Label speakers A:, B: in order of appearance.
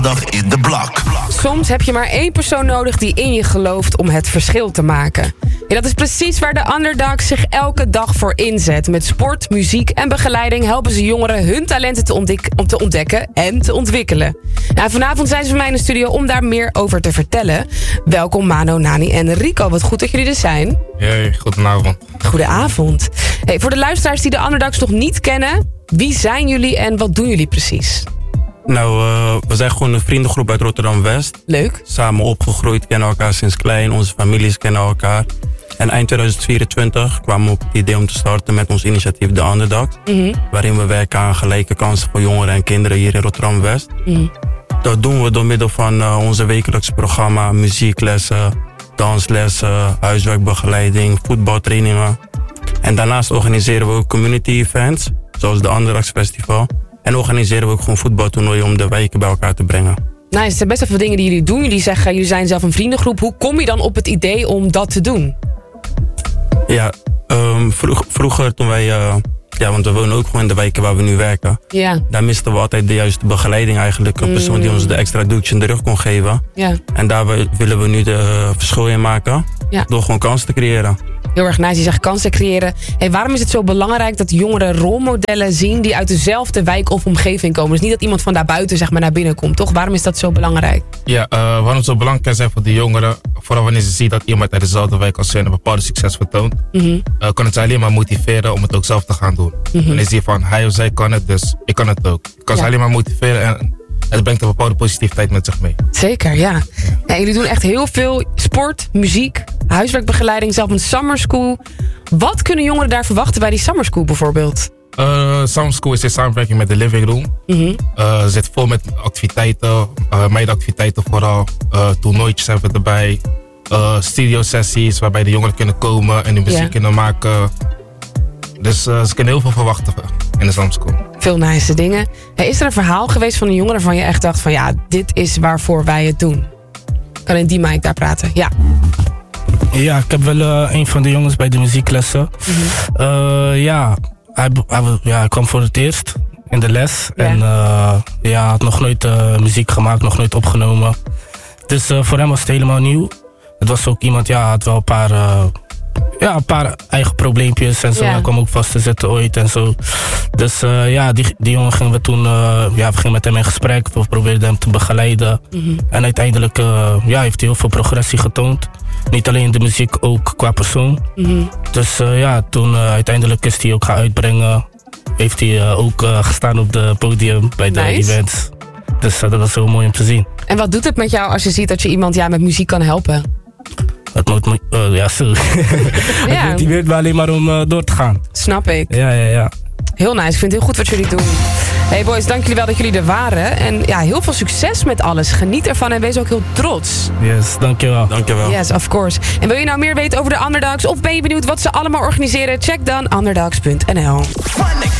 A: Dag in de blok.
B: Soms heb je maar één persoon nodig die in je gelooft om het verschil te maken. Ja, dat is precies waar de Underdogs zich elke dag voor inzet. Met sport, muziek en begeleiding helpen ze jongeren hun talenten te ontdekken en te ontwikkelen. Nou, vanavond zijn ze bij mij in de studio om daar meer over te vertellen. Welkom Mano, Nani en Rico. Wat goed dat jullie er zijn.
C: Hey, goedenavond.
B: Goedenavond. Hey, voor de luisteraars die de Underdogs nog niet kennen, wie zijn jullie en wat doen jullie precies?
D: Nou, we zijn gewoon een vriendengroep uit Rotterdam-West.
B: Leuk.
D: Samen opgegroeid, kennen elkaar sinds klein. Onze families kennen elkaar. En eind 2024 kwamen we op het idee om te starten met ons initiatief The Underdogs. Waarin we werken aan gelijke kansen voor jongeren en kinderen hier in Rotterdam-West. Dat doen we door middel van onze wekelijkse programma, muzieklessen, danslessen, huiswerkbegeleiding, voetbaltrainingen. En daarnaast organiseren we ook community events, zoals de Underdogs Festival. En organiseren we ook gewoon voetbaltoernooien om de wijken bij elkaar te brengen.
B: Nou, het zijn best wel veel dingen die jullie doen. Jullie zeggen, jullie zijn zelf een vriendengroep. Hoe kom je dan op het idee om dat te doen?
D: Ja, vroeger toen wij... want we wonen ook gewoon in de wijken waar we nu werken.
B: Ja.
D: Daar misten we altijd de juiste begeleiding eigenlijk. Een persoon die ons de extra duwtje in de rug kon geven.
B: Ja.
D: En daar willen we nu de verschil in maken.
B: Ja.
D: Door gewoon kansen te creëren.
B: Heel erg nice, je zegt kansen creëren. Hey, waarom is het zo belangrijk dat jongeren rolmodellen zien die uit dezelfde wijk of omgeving komen? Dus niet dat iemand van daarbuiten zeg maar naar binnen komt, toch? Waarom is dat zo belangrijk?
C: Ja, waarom het zo belangrijk kan zijn voor de jongeren, vooral wanneer ze zien dat iemand uit dezelfde wijk als zij een bepaalde succes vertoont, kan het ze alleen maar motiveren om het ook zelf te gaan doen. Wanneer ze zien van hij of zij kan het, dus ik kan het ook. Ik kan ze alleen maar motiveren en het brengt een bepaalde positiviteit met zich mee.
B: Zeker, ja. Ja, jullie doen echt heel veel sport, muziek, huiswerkbegeleiding, zelf een summer school. Wat kunnen jongeren daar verwachten bij die summer school bijvoorbeeld?
C: Summer School is in samenwerking met de Living Room. Zit vol met activiteiten, meidenactiviteiten vooral. Toernooitjes hebben we erbij. Studio sessies waarbij de jongeren kunnen komen en de muziek kunnen maken. Dus ze kunnen heel veel verwachten in de Summer School.
B: Veel nice dingen. Hey, is er een verhaal geweest van een jongere waarvan je echt dacht van ja, dit is waarvoor wij het doen? Kan in die mic daar praten? Ja.
E: Ja, ik heb wel een van de jongens bij de muzieklessen. Hij kwam voor het eerst in de les.
B: Ja.
E: En had nog nooit muziek gemaakt, nog nooit opgenomen. Dus voor hem was het helemaal nieuw. Het was ook iemand, had wel een paar eigen probleempjes en zo. Hij kwam ook vast te zitten ooit en zo. Dus die jongen gingen we toen... we gingen met hem in gesprek. We probeerden hem te begeleiden. En uiteindelijk heeft hij heel veel progressie getoond. Niet alleen in de muziek, ook qua persoon. Dus toen uiteindelijk is hij ook gaan uitbrengen. Heeft hij ook gestaan op het podium bij de events. Dus dat was heel mooi om te zien.
B: En wat doet het met jou als je ziet dat je iemand met muziek kan helpen?
E: Het motiveert me alleen maar om door te gaan.
B: Snap ik.
E: Ja.
B: Heel nice, ik vind het heel goed wat jullie doen. Hey boys, dank jullie wel dat jullie er waren. En heel veel succes met alles. Geniet ervan en wees ook heel trots.
E: Yes, dankjewel.
D: Dankjewel.
B: Yes, of course. En wil je nou meer weten over de Underdogs of ben je benieuwd wat ze allemaal organiseren? Check dan underdogs.nl.